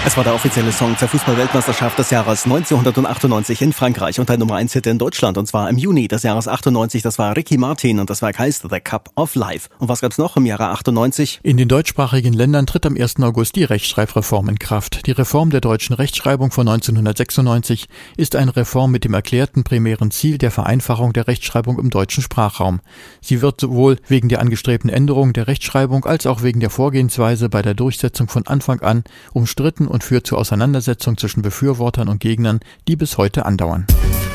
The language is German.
Es war der offizielle Song zur Fußball-Weltmeisterschaft des Jahres 1998 in Frankreich und ein Nummer 1 Hit in Deutschland, und zwar im Juni des Jahres 98. Das war Ricky Martin und das Werk heißt The Cup of Life. Und was gab's noch im Jahre 98? In den deutschsprachigen Ländern tritt am 1. August die Rechtschreibreform in Kraft. Die Reform der deutschen Rechtschreibung von 1996 ist eine Reform mit dem erklärten primären Ziel der Vereinfachung der Rechtschreibung im deutschen Sprachraum. Sie wird sowohl wegen der angestrebten Änderung der Rechtschreibung als auch wegen der Vorgehensweise bei der Durchsetzung von Anfang an umstritten und führt zu Auseinandersetzungen zwischen Befürwortern und Gegnern, die bis heute andauern.